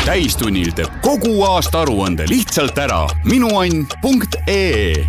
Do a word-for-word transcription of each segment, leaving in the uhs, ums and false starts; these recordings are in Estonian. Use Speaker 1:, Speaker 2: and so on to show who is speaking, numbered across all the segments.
Speaker 1: täistunnil teeb kogu aasta aruande lihtsalt ära. minuann punkt ee.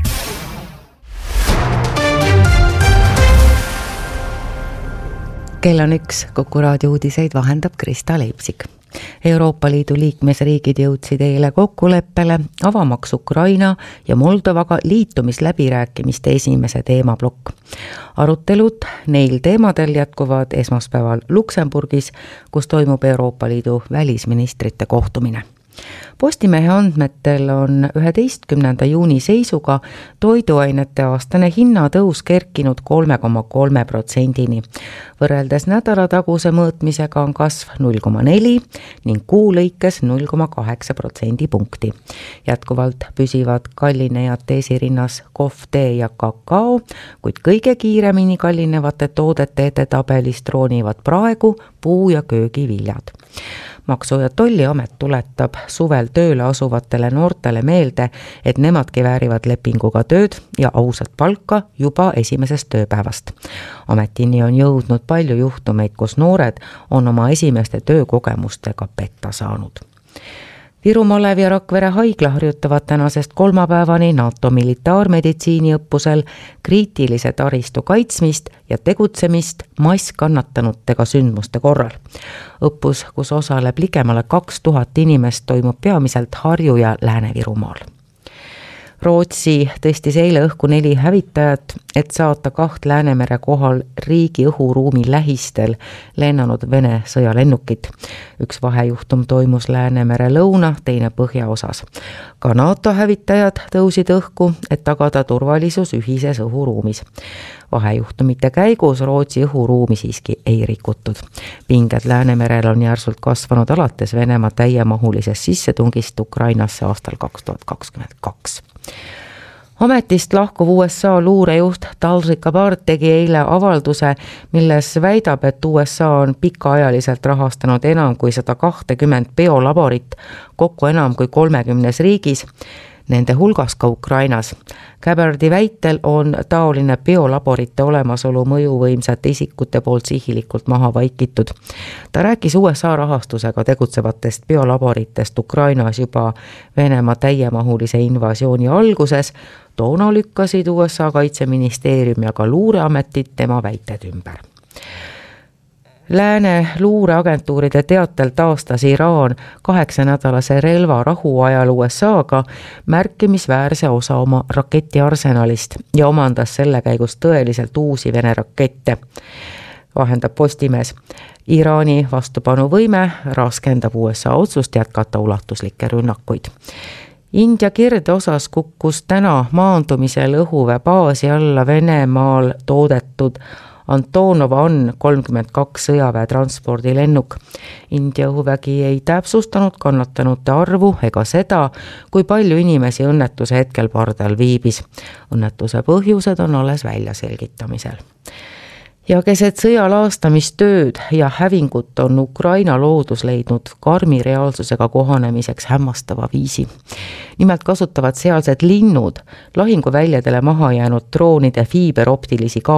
Speaker 2: Kell on üks, Kuku raadio uudiseid vahendab Krista Leipsik. Euroopa Liidu liikmesriigid jõudsid eile kokkuleppele avamaks Ukraina ja Moldovaga liitumisläbirääkimiste esimese teemablokk. Arutelud neil teemadel jätkuvad esmaspäeval Luksemburgis, kus toimub Euroopa Liidu välisministrite kohtumine. Postimehe andmetel on üheteistkümnenda juuni seisuga toiduainete aastane hinnatõus kerkinud kolme koma kolme protsendini. Võrreldes nädalataguse mõõtmisega on kasv null koma neli ning kuu lõikes null koma kaheksa protsendipunkti. Jätkuvalt püsivad kallinejad esirinnas kohv, tee ja kakao, kuid kõige kiiremini kallinevate toodete edetabelist troonivad praegu puu- ja köögiviljad. Maksu- ja Tolliamet tuletab suvel tööle asuvatele noortele meelde, et nemadki väärivad lepinguga tööd ja ausat palka juba esimesest tööpäevast. Ametini on jõudnud palju juhtumeid, kus noored on oma esimeste töökogemustega petta saanud. Virumaalev ja Rakvere haigla harjutavad tänasest kolmapäevani NATO militaarmeditsiiniõppusel kriitilise taristu kaitsmist ja tegutsemist masskannatanutega sündmuste korral. Õppus, kus osaleb ligemale kaks tuhat inimest, toimub peamiselt Harju- ja Lääne-Virumaal. Rootsi tõstis eile õhku neli hävitajat, et saata kaht Läänemere kohal riigi õhuruumi lähistel lennanud Vene sõjalennukit. Üks vahejuhtum toimus Läänemere lõuna, teine põhjaosas. Ka NATO hävitajad tõusid õhku, et tagada turvalisus ühises õhuruumis. Vahejuhtumite käigus Rootsi õhuruumi siiski ei rikutud. Pinged Läänemerel on järsult kasvanud alates Venemaa täiemahulisest sissetungist Ukrainasse aastal kaks tuhat kakskümmend kaks. Ametist lahkuv U S A luurejuht Tulsi Gabbard tegi eile avalduse, milles väidab, et U S A on pikaajaliselt rahastanud enam kui sada kakskümmend biolaborit, kokku enam kui kolmekümnes riigis, nende hulgas ka Ukrainas. Gabbardi väitel on taoline biolaborite olemasolu mõjuvõimsate isikute poolt sihilikult maha vaikitud. Ta rääkis U S A rahastusega tegutsevatest biolaboritest Ukrainas juba Venemaa täiemahulise invasiooni alguses. Toona lükkasid U S A kaitseministeerium ja ka luureametid tema väited ümber. Lääne luureagentuuride teatel taastas Iraan kaheksanädalase relva rahuajal U S A-ga märkimisväärse osa oma raketiarsenalist ja omandas selle käigus tõeliselt uusi Vene rakette. Vahendab Postimees. Iraani vastupanuvõime raskendab U S A otsust jätkata ulatuslikke rünnakuid. India kirdeosas kukkus täna maandumisel õhuväe baasi alla Venemaal toodetud Antonova on kolmkümmend kaks sõjaväe transpordilennuk. India õhuvägi ei täpsustanud kannatanute arvu ega seda, kui palju inimesi õnnetuse hetkel pardal viibis. Õnnetuse põhjused on alles välja selgitamisel. Ja keset sõja laastamistööd ja hävingut on Ukraina loodus leidnud karmi reaalsusega kohanemiseks hämmastava viisi. Nimelt kasutavad sealsed linnud lahinguväljadele maha jäänud droonide fiiberoptilisi kaableid